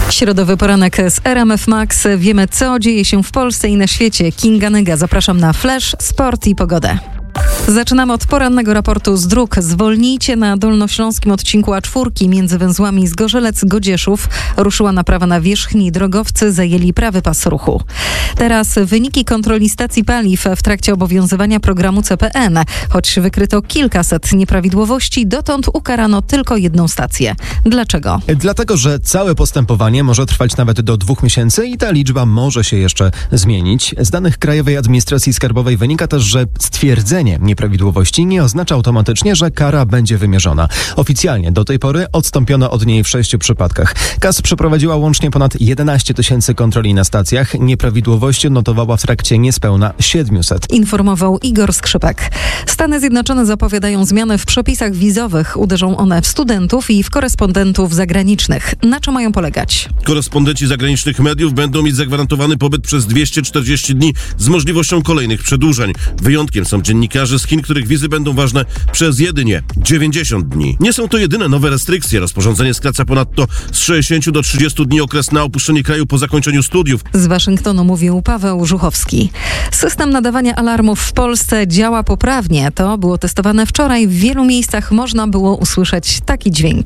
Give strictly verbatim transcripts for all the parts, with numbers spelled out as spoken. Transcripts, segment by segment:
Środowy poranek z R M F Max. Wiemy, co dzieje się w Polsce i na świecie. Kinga Nyga. Zapraszam na Flash, Sport i Pogodę. Zaczynamy od porannego raportu z dróg. Zwolnijcie na dolnośląskim odcinku A cztery między węzłami Zgorzelec-Godzieszów. Ruszyła naprawa na wierzchni. Drogowcy zajęli prawy pas ruchu. Teraz wyniki kontroli stacji paliw w trakcie obowiązywania programu C P N. Choć wykryto kilkaset nieprawidłowości, dotąd ukarano tylko jedną stację. Dlaczego? Dlatego, że całe postępowanie może trwać nawet do dwóch miesięcy i ta liczba może się jeszcze zmienić. Z danych Krajowej Administracji Skarbowej wynika też, że stwierdzenie nieprawidłowości nie oznacza automatycznie, że kara będzie wymierzona. Oficjalnie do tej pory odstąpiono od niej w sześciu przypadkach. K A S przeprowadziła łącznie ponad jedenaście tysięcy kontroli na stacjach. Nieprawidłowości notowała w trakcie niespełna siedmiuset. Informował Igor Skrzypek. Stany Zjednoczone zapowiadają zmiany w przepisach wizowych. Uderzą one w studentów i w korespondentów zagranicznych. Na czym mają polegać? Korespondenci zagranicznych mediów będą mieć zagwarantowany pobyt przez dwieście czterdzieści dni z możliwością kolejnych przedłużeń. Wyjątkiem są dziennikarze z Chin, których wizy będą ważne przez jedynie dziewięćdziesiąt dni. Nie są to jedyne nowe restrykcje. Rozporządzenie skraca ponadto z sześćdziesięciu do trzydziestu dni okres na opuszczenie kraju po zakończeniu studiów. Z Waszyngtonu mówił Paweł Żuchowski. System nadawania alarmów w Polsce działa poprawnie. To było testowane wczoraj. W wielu miejscach można było usłyszeć taki dźwięk.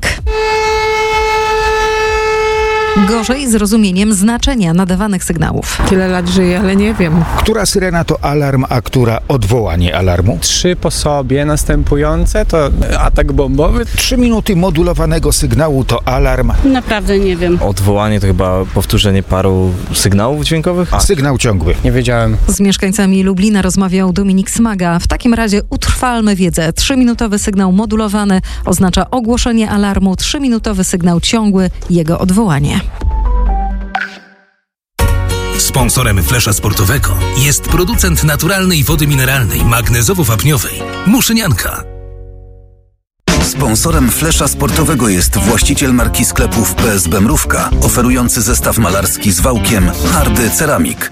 Gorzej z rozumieniem znaczenia nadawanych sygnałów. Tyle lat żyję, ale nie wiem. Która syrena to alarm, a która odwołanie alarmu? Trzy po sobie następujące to atak bombowy. Trzy minuty modulowanego sygnału to alarm. Naprawdę nie wiem. Odwołanie to chyba powtórzenie paru sygnałów dźwiękowych. A sygnał ciągły. Nie wiedziałem. Z mieszkańcami Lublina rozmawiał Dominik Smaga. W takim razie utrwalmy wiedzę. Trzyminutowy sygnał modulowany oznacza ogłoszenie alarmu. Trzyminutowy sygnał ciągły, jego odwołanie. Sponsorem Flesza Sportowego jest producent naturalnej wody mineralnej magnezowo-wapniowej Muszynianka. Sponsorem Flesza Sportowego jest właściciel marki sklepów P S B Mrówka, oferujący zestaw malarski z wałkiem Hardy Ceramik.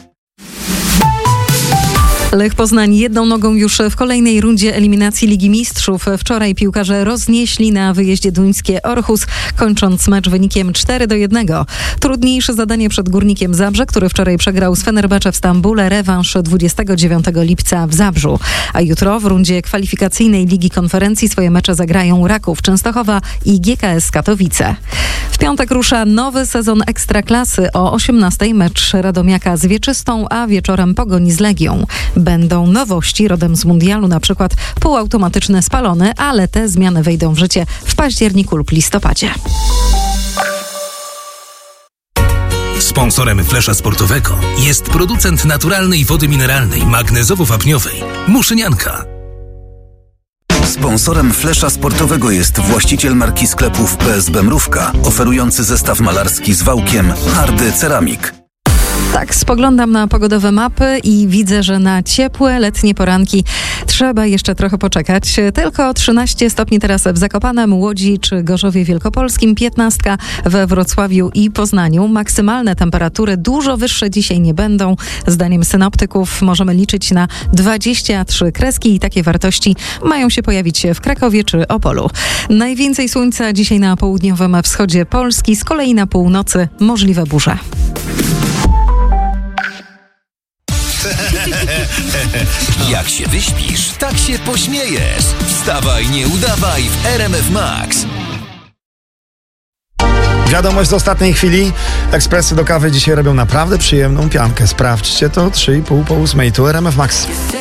Lech Poznań jedną nogą już w kolejnej rundzie eliminacji Ligi Mistrzów. Wczoraj piłkarze roznieśli na wyjeździe duńskie Orhus, kończąc mecz wynikiem cztery do jednego. Trudniejsze zadanie przed Górnikiem Zabrze, który wczoraj przegrał z Fenerbahce w Stambule. Rewanż dwudziestego dziewiątego lipca w Zabrzu. A jutro w rundzie kwalifikacyjnej Ligi Konferencji swoje mecze zagrają Raków Częstochowa i G K S Katowice. W piątek rusza nowy sezon Ekstraklasy. O osiemnastej mecz Radomiaka z Wieczystą, a wieczorem Pogoni z Legią. Będą nowości rodem z mundialu, na przykład półautomatyczne spalony, ale te zmiany wejdą w życie w październiku lub listopadzie. Sponsorem Flesza Sportowego jest producent naturalnej wody mineralnej magnezowo-wapniowej Muszynianka. Sponsorem Flesza Sportowego jest właściciel marki sklepów P S B Mrówka, oferujący zestaw malarski z wałkiem Hardy Ceramik. Tak, spoglądam na pogodowe mapy i widzę, że na ciepłe letnie poranki trzeba jeszcze trochę poczekać. Tylko trzynaście stopni teraz w Zakopanem, Łodzi czy Gorzowie Wielkopolskim, piętnaście we Wrocławiu i Poznaniu. Maksymalne temperatury dużo wyższe dzisiaj nie będą. Zdaniem synoptyków możemy liczyć na dwadzieścia trzy kreski i takie wartości mają się pojawić w Krakowie czy Opolu. Najwięcej słońca dzisiaj na południowym wschodzie Polski, z kolei na północy możliwe burze. Jak się wyśpisz, tak się pośmiejesz. Wstawaj, nie udawaj w R M F Max. Wiadomość z ostatniej chwili. Ekspresy do kawy dzisiaj robią naprawdę przyjemną piankę. Sprawdźcie to. trzy i pół po ósmej. Tu R M F Max.